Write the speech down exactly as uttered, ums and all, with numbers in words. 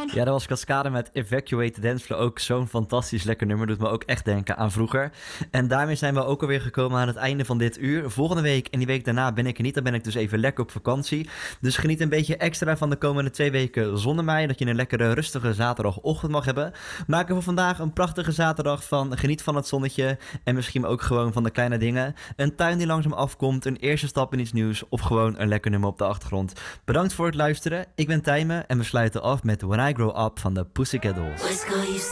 Ja, dat was Cascade met Evacuate the Dance Floor. Ook zo'n fantastisch lekker nummer. Doet me ook echt denken aan vroeger. En daarmee zijn we ook alweer gekomen aan het einde van dit uur. Volgende week en die week daarna ben ik er niet. Dan ben ik dus even lekker op vakantie. Dus geniet een beetje extra van de komende twee weken zonder mij. Dat je een lekkere rustige zaterdagochtend mag hebben. Maak er voor vandaag een prachtige zaterdag van. Geniet van het zonnetje. En misschien ook gewoon van de kleine dingen. Een tuin die langzaam afkomt. Een eerste stap in iets nieuws. Of gewoon een lekker nummer op de achtergrond. Bedankt voor het luisteren. Ik ben Tijmen en we sluiten af met When I Grow Up van de Pussycat Dolls.